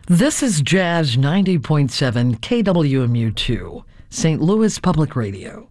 This is Jazz 90.7 KWMU2, St. Louis Public Radio.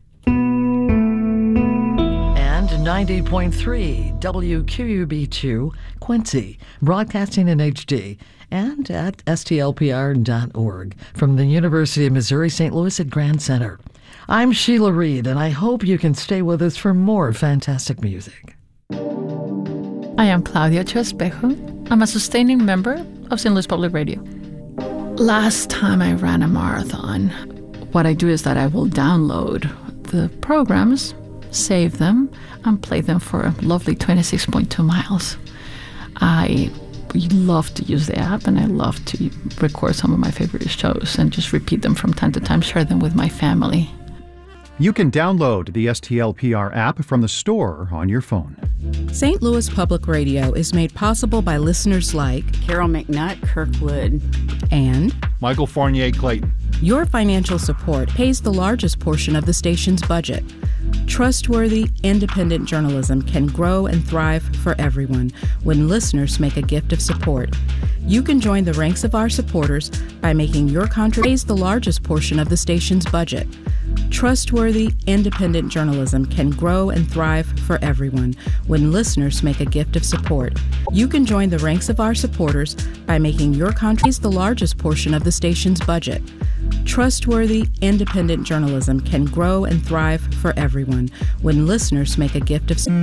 And 90.3 WQUB2, Quincy, broadcasting in HD, and at stlpr.org from the University of Missouri St. Louis at Grand Center. I'm Sheila Reed, and I hope you can stay with us for more fantastic music. I am Claudia Espejo. I'm a sustaining member of St. Louis Public Radio. Last time I ran a marathon, what I do is that I will download the programs, save them, and play them for a lovely 26.2 miles. I love to use the app, and I love to record some of my favorite shows and just repeat them from time to time, share them with my family. You can download the STLPR app from the store on your phone. St. Louis Public Radio is made possible by listeners like Carol McNutt Kirkwood and Michael Fournier Clayton. Your financial support pays the largest portion of the station's budget. Trustworthy, independent journalism can grow and thrive for everyone when listeners make a gift of support. You can join the ranks of our supporters by making your contribution pays the largest portion of the station's budget. Trustworthy, independent journalism can grow and thrive for everyone when listeners make a gift of support. You can join the ranks of our supporters by making your contribution the largest portion of the station's budget. Trustworthy, independent journalism can grow and thrive for everyone when listeners make a gift of support.